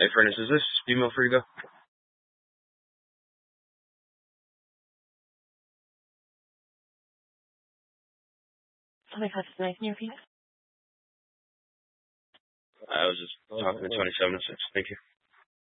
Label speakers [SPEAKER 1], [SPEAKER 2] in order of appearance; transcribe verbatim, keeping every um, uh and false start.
[SPEAKER 1] Hey, Furnace, is this female free to go?
[SPEAKER 2] Somebody has a knife near you.
[SPEAKER 1] I was just talking to twenty-seven oh six. Thank you.